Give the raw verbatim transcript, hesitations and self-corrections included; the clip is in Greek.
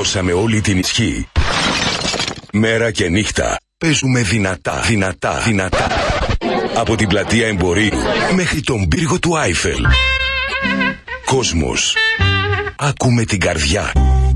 δώσαμε όλη την ισχύ. Μέρα και νύχτα παίζουμε δυνατά, δυνατά, δυνατά. Από την πλατεία Εμπορίου μέχρι τον πύργο του Άιφελ. Κόσμος, άκουμε την καρδιά.